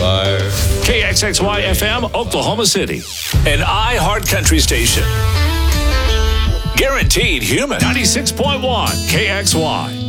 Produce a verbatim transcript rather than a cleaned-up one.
fire. K X X Y F M, Oklahoma City. An iHeart Country station. Guaranteed human. ninety-six point one K X Y.